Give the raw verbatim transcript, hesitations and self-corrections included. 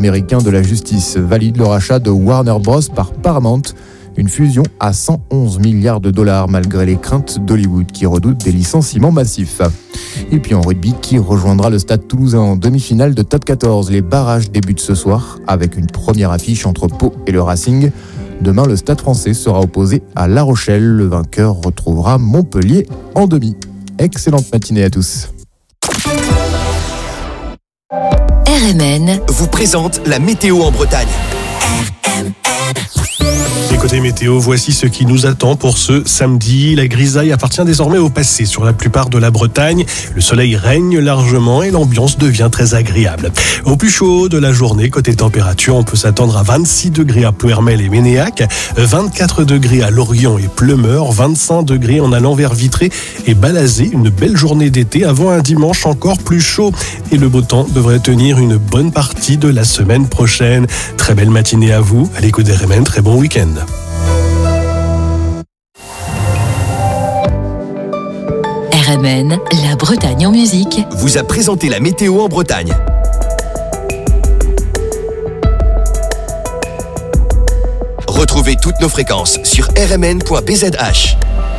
américain de la justice valide le rachat de Warner Bros par Paramount. Une fusion à cent onze milliards de dollars malgré les craintes d'Hollywood qui redoute des licenciements massifs. Et puis en rugby, qui rejoindra le Stade Toulousain en demi-finale de Top quatorze. Les barrages débutent ce soir avec une première affiche entre Pau et le Racing. Demain, le Stade Français sera opposé à La Rochelle. Le vainqueur retrouvera Montpellier en demi. Excellente matinée à tous. R M N vous présente la météo en Bretagne. Et côté météo, voici ce qui nous attend pour ce samedi. La grisaille appartient désormais au passé sur la plupart de la Bretagne. Le soleil règne largement et l'ambiance devient très agréable. Au plus chaud de la journée, côté température, on peut s'attendre à vingt-six degrés à Plouermel et Ménéac, vingt-quatre degrés à Lorient et Pleumeur, vingt-cinq degrés en allant vers Vitré et Balazé. Une belle journée d'été avant un dimanche encore plus chaud. Et le beau temps devrait tenir une bonne partie de la semaine prochaine. Très belle matinée à vous. À l'écoute d'R M N, très bon week-end. R M N, la Bretagne en musique, vous a présenté la météo en Bretagne. Retrouvez toutes nos fréquences sur r m n point b z h.